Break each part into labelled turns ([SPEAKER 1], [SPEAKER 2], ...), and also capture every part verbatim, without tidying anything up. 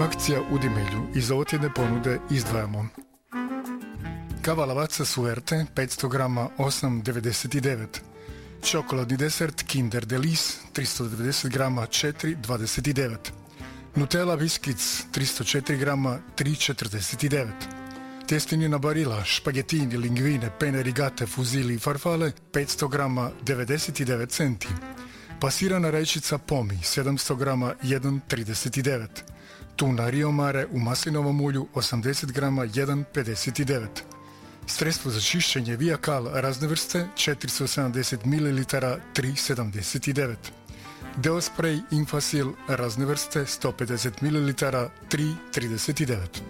[SPEAKER 1] Akcija u Dimelju. Iz ovotjedne ponude izdvajamo kava Lavazza Suerte petsto grama osam devedeset devet, čokoladni desert Kinder Delice tristo devedeset grama četiri dvadeset devet, Nutella Biscuits tristo četiri grama tri četrdeset devet, tjestenina Barilla, špagetini, linguine, pene rigate, fuzili i farfale petsto grama devedeset devet centi, pasirana rajčica Pomi sedamsto grama jedan trideset devet, tuna Rio Mare u maslinovom ulju osamdeset grama jedan pedeset devet, sredstvo za čišćenje Viacal razne vrste četiristo sedamdeset mililitara tri sedamdeset devet, Deo spray Infasil razne vrste sto pedeset mililitara tri trideset devet.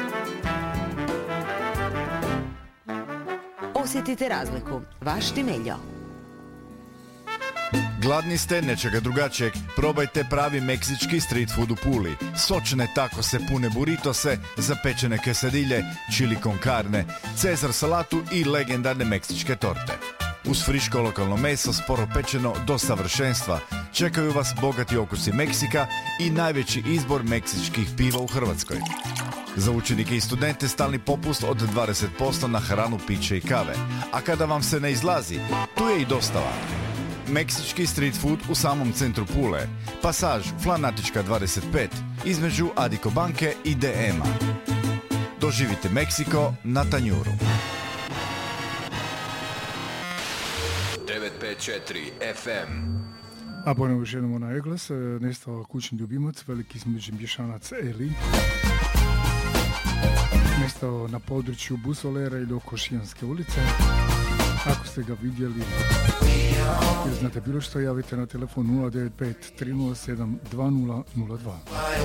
[SPEAKER 2] Osjetite razliku. Vaš Dimeljo.
[SPEAKER 3] Gladni ste nečega drugačijeg? Probajte pravi meksički street food u Puli. Sočne takose, pune buritose, zapečene quesadilje, chili con carne, cezar salatu i legendarne meksičke torte. Uz friško lokalno meso, sporo pečeno do savršenstva, čekaju vas bogati okusi Meksika i najveći izbor meksičkih piva u Hrvatskoj. Za učenike i studente stalni popust od dvadeset posto na hranu, piće i kave. A kada vam se ne izlazi, tu je i dostava. Meksički street food u samom centru Pule. Pasaž Flanatička dvadeset pet, između Adiko banke i D M-a. Doživite Meksiko na tanjuru.
[SPEAKER 4] devet pet četiri F M.
[SPEAKER 1] A ponovno još jednom onaj glas, nestao kućni ljubimac, veliki smeđi mješanac Eli. Nestao na području Busolera i do Košijanske ulice. Ako ste ga vidjeli ili znate bilo što, javite na telefon nula devet pet tri nula sedam dva nula nula dva.